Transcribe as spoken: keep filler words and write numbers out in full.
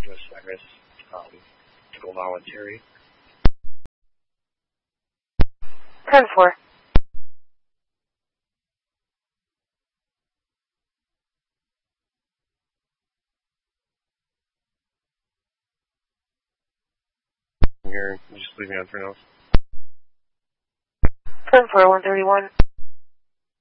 Angeles Cyrus, um, to go voluntary. ten four. Here, you just leave me on for now. ten four, one thirty-one.